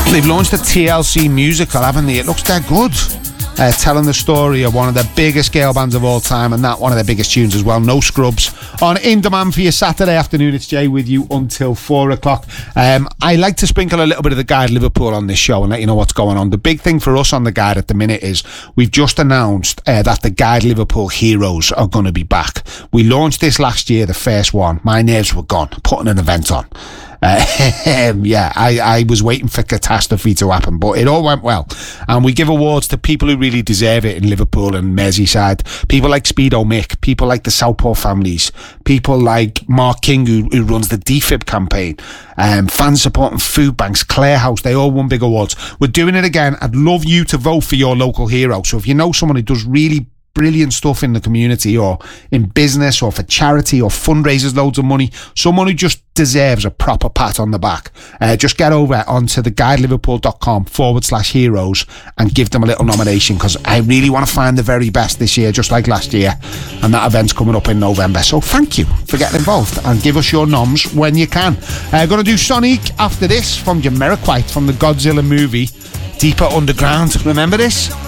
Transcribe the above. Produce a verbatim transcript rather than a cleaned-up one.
They've launched a T L C musical, haven't they? It looks dead good. Uh, telling the story of one of the biggest girl bands of all time, and that one of their biggest tunes as well. No Scrubs on In Demand for your Saturday afternoon. It's Jay with you until four o'clock. Um, I like to sprinkle a little bit of the Guide Liverpool on this show and let you know what's going on. The big thing for us on the Guide at the minute is we've just announced uh, that the Guide Liverpool Heroes are going to be back. We launched this last year, the first one. My nerves were gone putting an event on. Uh, yeah, I, I was waiting for catastrophe to happen, but it all went well. And we give awards to people who really deserve it in Liverpool and Merseyside. People like Speedo Mick, people like the Southpaw families, people like Mark King, who, who runs the D F I B campaign, um, fans supporting food banks, Clare House. They all won big awards. We're doing it again. I'd love you to vote for your local hero. So if you know someone who does really brilliant stuff in the community or in business or for charity or fundraisers loads of money, someone who just deserves a proper pat on the back, uh, just get over onto the guideliverpool.com forward slash heroes and give them a little nomination, because I really want to find the very best this year, just like last year, and that event's coming up in November. So thank you for getting involved and give us your noms when you can. Uh, going to do Sonic after this from Jamiroquai from the Godzilla movie Deeper Underground. Remember this?